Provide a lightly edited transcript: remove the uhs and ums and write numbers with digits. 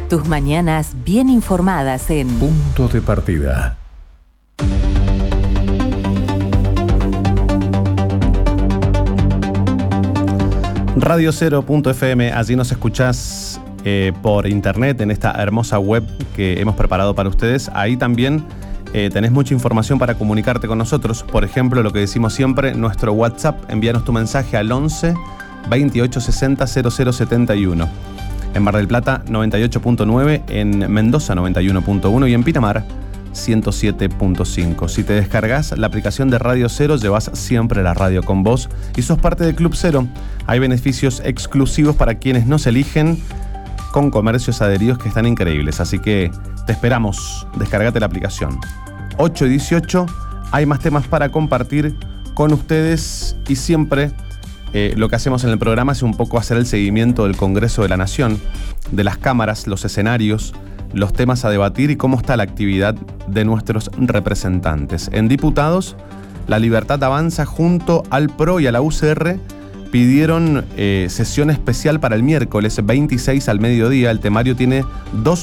Tus mañanas bien informadas en Punto de Partida. Radio 0.fm, allí nos escuchás por internet en esta hermosa web que hemos preparado para ustedes. Ahí también tenés mucha información para comunicarte con nosotros. Por ejemplo, lo que decimos siempre, nuestro WhatsApp, envíanos tu mensaje al 11 28 60 0071. En Mar del Plata 98.9, en Mendoza 91.1 y en Pinamar 107.5. Si te descargas la aplicación de Radio Cero, llevas siempre la radio con vos y sos parte del Club Cero. Hay beneficios exclusivos para quienes nos eligen, con comercios adheridos que están increíbles. Así que te esperamos. Descargate la aplicación. 8 y 18, hay más temas para compartir con ustedes y siempre lo que hacemos en el programa es un poco hacer el seguimiento del Congreso de la Nación, de las cámaras, los escenarios, los temas a debatir y cómo está la actividad de nuestros representantes. En diputados, La Libertad Avanza junto al PRO y a la UCR pidieron sesión especial para el miércoles 26 al mediodía. El temario tiene 2